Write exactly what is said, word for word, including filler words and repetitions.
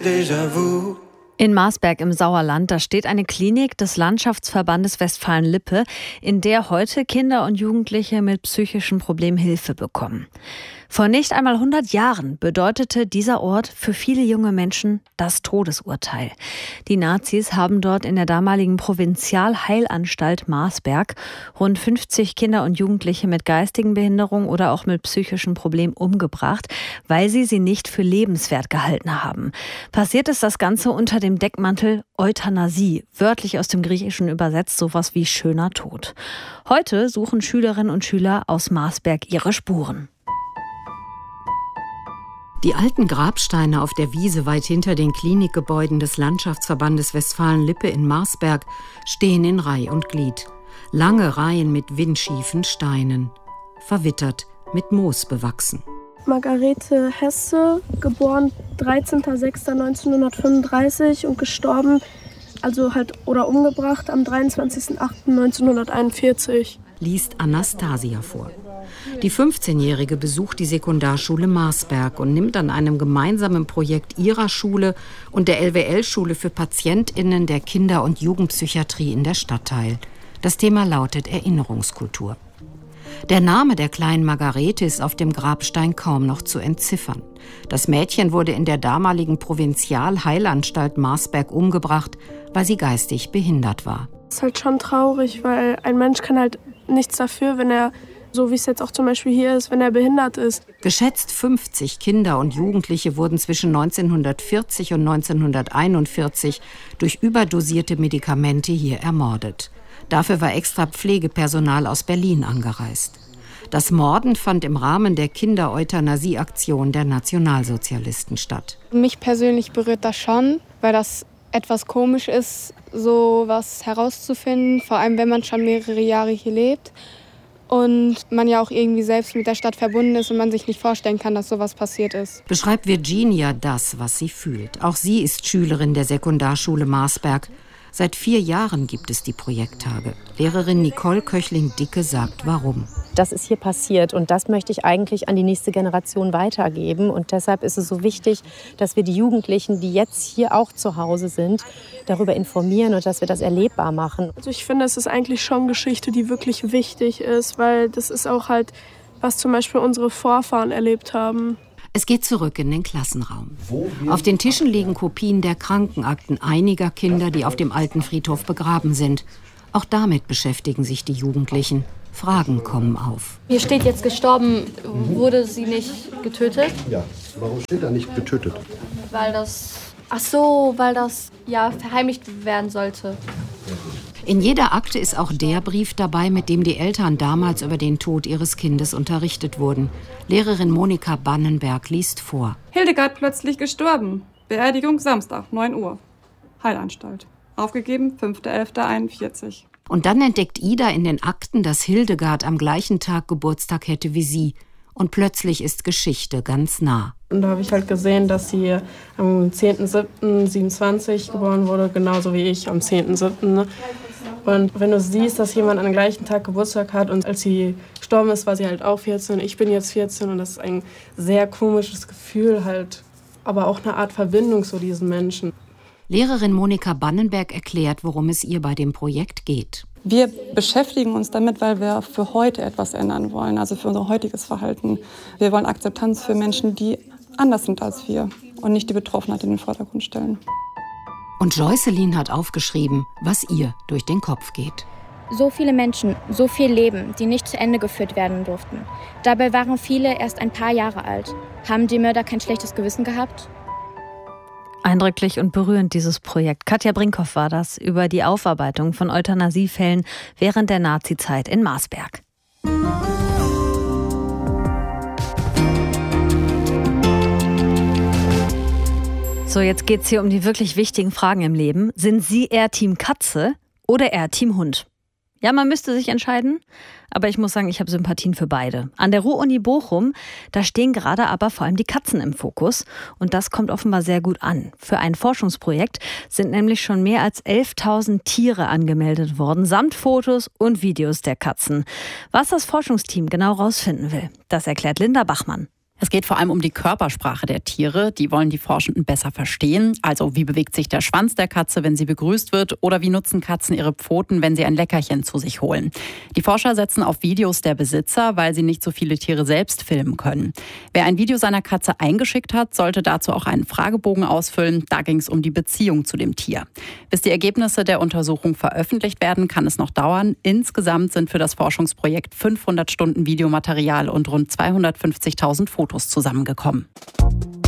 Déjà-vu. In Marsberg im Sauerland, da steht eine Klinik des Landschaftsverbandes Westfalen-Lippe, in der heute Kinder und Jugendliche mit psychischen Problemen Hilfe bekommen. Vor nicht einmal hundert Jahren bedeutete dieser Ort für viele junge Menschen das Todesurteil. Die Nazis haben dort in der damaligen Provinzialheilanstalt Marsberg rund fünfzig Kinder und Jugendliche mit geistigen Behinderungen oder auch mit psychischen Problemen umgebracht, weil sie sie nicht für lebenswert gehalten haben. Passiert ist das Ganze unter dem Deckmantel Euthanasie, wörtlich aus dem Griechischen übersetzt sowas wie schöner Tod. Heute suchen Schülerinnen und Schüler aus Marsberg ihre Spuren. Die alten Grabsteine auf der Wiese weit hinter den Klinikgebäuden des Landschaftsverbandes Westfalen-Lippe in Marsberg stehen in Reih und Glied. Lange Reihen mit windschiefen Steinen, verwittert, mit Moos bewachsen. Margarete Hesse, geboren dreizehnter sechster neunzehnhundertfünfunddreißig und gestorben, also halt oder umgebracht am dreiundzwanzigster achter neunzehnhunderteinundvierzig. Liest Anastasia vor. Die fünfzehnjährige besucht die Sekundarschule Marsberg und nimmt an einem gemeinsamen Projekt ihrer Schule und der L W L-Schule für PatientInnen der Kinder- und Jugendpsychiatrie in der Stadt teil. Das Thema lautet Erinnerungskultur. Der Name der kleinen Margarete ist auf dem Grabstein kaum noch zu entziffern. Das Mädchen wurde in der damaligen Provinzialheilanstalt Marsberg umgebracht, weil sie geistig behindert war. Das ist halt schon traurig, weil ein Mensch kann halt nichts dafür, wenn er, so wie es jetzt auch zum Beispiel hier ist, wenn er behindert ist. Geschätzt fünfzig Kinder und Jugendliche wurden zwischen neunzehnhundertvierzig und neunzehnhunderteinundvierzig durch überdosierte Medikamente hier ermordet. Dafür war extra Pflegepersonal aus Berlin angereist. Das Morden fand im Rahmen der Kinder-Euthanasie-Aktion der Nationalsozialisten statt. Mich persönlich berührt das schon, weil das etwas komisch ist, so was herauszufinden, vor allem wenn man schon mehrere Jahre hier lebt und man ja auch irgendwie selbst mit der Stadt verbunden ist und man sich nicht vorstellen kann, dass sowas passiert ist. Beschreibt Virginia das, was sie fühlt. Auch sie ist Schülerin der Sekundarschule Marsberg. Seit vier Jahren gibt es die Projekttage. Lehrerin Nicole Köchling-Dicke sagt, warum. Das ist hier passiert und das möchte ich eigentlich an die nächste Generation weitergeben. Und deshalb ist es so wichtig, dass wir die Jugendlichen, die jetzt hier auch zu Hause sind, darüber informieren und dass wir das erlebbar machen. Also ich finde, es ist eigentlich schon Geschichte, die wirklich wichtig ist, weil das ist auch halt, was zum Beispiel unsere Vorfahren erlebt haben. Es geht zurück in den Klassenraum. Auf den Tischen liegen Kopien der Krankenakten einiger Kinder, die auf dem alten Friedhof begraben sind. Auch damit beschäftigen sich die Jugendlichen. Fragen kommen auf. Hier steht jetzt gestorben. Wurde sie nicht getötet? Ja, warum steht da nicht getötet? Weil das, ach so, weil das ja verheimlicht werden sollte. In jeder Akte ist auch der Brief dabei, mit dem die Eltern damals über den Tod ihres Kindes unterrichtet wurden. Lehrerin Monika Bannenberg liest vor. Hildegard plötzlich gestorben. Beerdigung Samstag, neun Uhr. Heilanstalt. Aufgegeben fünfter elfter einundvierzig. Und dann entdeckt Ida in den Akten, dass Hildegard am gleichen Tag Geburtstag hätte wie sie. Und plötzlich ist Geschichte ganz nah. Und da habe ich halt gesehen, dass sie am zehnter siebter siebenundzwanzig geboren wurde, genauso wie ich am zehnter siebter Und wenn du siehst, dass jemand an dem gleichen Tag Geburtstag hat und als sie gestorben ist, war sie halt auch vierzehn, ich bin jetzt vierzehn und das ist ein sehr komisches Gefühl halt, aber auch eine Art Verbindung zu diesen Menschen. Lehrerin Monika Bannenberg erklärt, worum es ihr bei dem Projekt geht. Wir beschäftigen uns damit, weil wir für heute etwas ändern wollen, also für unser heutiges Verhalten. Wir wollen Akzeptanz für Menschen, die anders sind als wir und nicht die Betroffenheit in den Vordergrund stellen. Und Joycelyn hat aufgeschrieben, was ihr durch den Kopf geht. So viele Menschen, so viel Leben, die nicht zu Ende geführt werden durften. Dabei waren viele erst ein paar Jahre alt. Haben die Mörder kein schlechtes Gewissen gehabt? Eindrücklich und berührend dieses Projekt. Katja Brinkhoff war das über die Aufarbeitung von Euthanasiefällen während der Nazizeit in Marsberg. So, jetzt geht es hier um die wirklich wichtigen Fragen im Leben. Sind Sie eher Team Katze oder eher Team Hund? Ja, man müsste sich entscheiden, aber ich muss sagen, ich habe Sympathien für beide. An der Ruhr-Uni Bochum, da stehen gerade aber vor allem die Katzen im Fokus und das kommt offenbar sehr gut an. Für ein Forschungsprojekt sind nämlich schon mehr als elftausend Tiere angemeldet worden, samt Fotos und Videos der Katzen. Was das Forschungsteam genau rausfinden will, das erklärt Linda Bachmann. Es geht vor allem um die Körpersprache der Tiere. Die wollen die Forschenden besser verstehen. Also wie bewegt sich der Schwanz der Katze, wenn sie begrüßt wird? Oder wie nutzen Katzen ihre Pfoten, wenn sie ein Leckerchen zu sich holen? Die Forscher setzen auf Videos der Besitzer, weil sie nicht so viele Tiere selbst filmen können. Wer ein Video seiner Katze eingeschickt hat, sollte dazu auch einen Fragebogen ausfüllen. Da ging es um die Beziehung zu dem Tier. Bis die Ergebnisse der Untersuchung veröffentlicht werden, kann es noch dauern. Insgesamt sind für das Forschungsprojekt fünfhundert Stunden Videomaterial und rund zweihundertfünfzigtausend Fotos zusammengekommen.